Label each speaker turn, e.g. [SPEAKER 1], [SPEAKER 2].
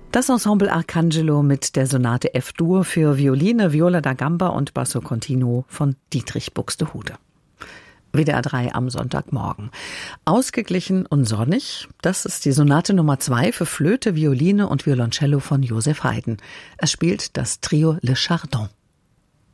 [SPEAKER 1] Das Ensemble Arcangelo mit der Sonate F-Dur für Violine, Viola da Gamba und Basso Continuo von Dietrich Buxtehude. WDR 3 am Sonntagmorgen. Ausgeglichen und sonnig, das ist die Sonate Nummer 2 für Flöte, Violine und Violoncello von Joseph Haydn. Es spielt das Trio Le Chardon.